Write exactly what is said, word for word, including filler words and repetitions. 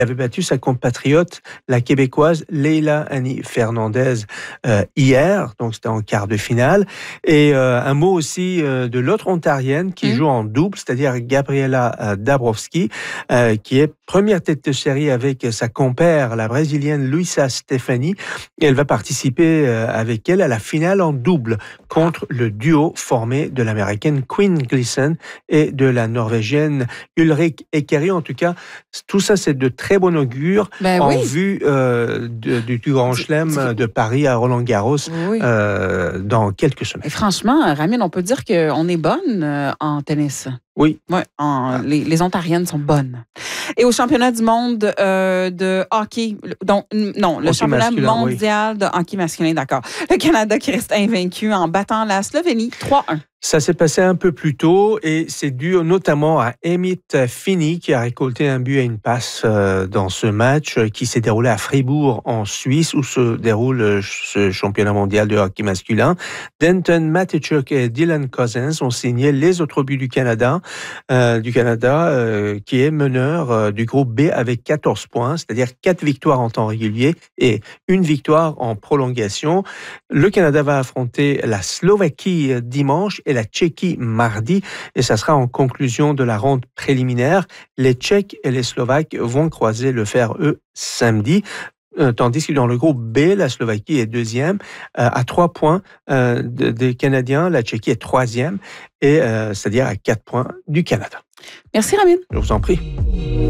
avait battu sa compatriote, la Québécoise Leila Annie Fernandez, euh, hier, donc c'était en quart de finale. Et euh, un mot aussi euh, de l'autre Ontarienne qui mmh. joue en double, c'est-à-dire Gabriela euh, Dabrowski, euh, qui est première tête de série avec sa compère, la Brésilienne Luisa Stefani. Et elle va participer euh, avec elle à la finale en double contre le duo formé de l'Américaine Quinn Gleason et de la Norvégienne Ulrik Ekeri. En tout cas, tout ça, c'est de très bon augure ben en oui. vue euh, de, du, du Grand Chelem de Paris à Roland-Garros oui. euh, dans quelques semaines. Et franchement, Ramine, on peut dire qu'on est bonne euh, en tennis. Oui. Ouais, en, ah. les, les Ontariennes sont bonnes. Et au championnat du monde euh, de hockey, donc, non, le hockey championnat masculin, mondial oui. de hockey masculin, d'accord. Le Canada qui reste invaincu en battant la Slovénie trois un. Ça s'est passé un peu plus tôt et c'est dû notamment à Emmett Finney qui a récolté un but et une passe dans ce match qui s'est déroulé à Fribourg en Suisse où se déroule ce championnat mondial de hockey masculin. Denton Mateychuk et Dylan Cousins ont signé les autres buts du Canada, euh, du Canada euh, qui est meneur euh, du groupe B avec quatorze points, c'est-à-dire quatre victoires en temps régulier et une victoire en prolongation. Le Canada va affronter la Slovaquie dimanche et la Tchéquie mardi, et ça sera en conclusion de la ronde préliminaire. Les Tchèques et les Slovaques vont croiser le fer, eux, samedi. Euh, tandis que dans le groupe B, la Slovaquie est deuxième, euh, à trois points euh, de, des Canadiens. La Tchéquie est troisième, et, euh, c'est-à-dire à quatre points du Canada. Merci, Ramine. Je vous en prie.